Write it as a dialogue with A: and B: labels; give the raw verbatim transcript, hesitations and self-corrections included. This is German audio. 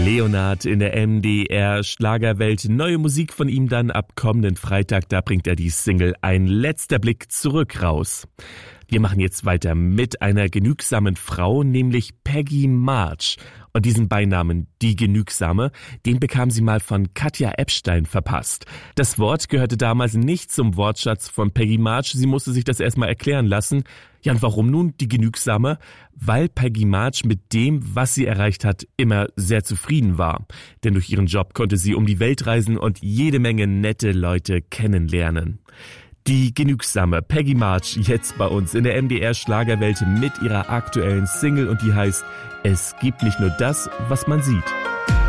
A: Leonard in der M D R Schlagerwelt. Neue Musik von ihm dann ab kommenden Freitag. Da bringt er die Single Ein letzter Blick zurück raus. Wir machen jetzt weiter mit einer genügsamen Frau, nämlich Peggy March. Und diesen Beinamen, die Genügsame, den bekam sie mal von Katja Epstein verpasst. Das Wort gehörte damals nicht zum Wortschatz von Peggy March. Sie musste sich das erstmal erklären lassen. Ja, und warum nun die Genügsame? Weil Peggy March mit dem, was sie erreicht hat, immer sehr zufrieden war. Denn durch ihren Job konnte sie um die Welt reisen und jede Menge nette Leute kennenlernen. Die genügsame Peggy March jetzt bei uns in der M D R Schlagerwelt mit ihrer aktuellen Single und die heißt Es gibt nicht nur das, was man sieht.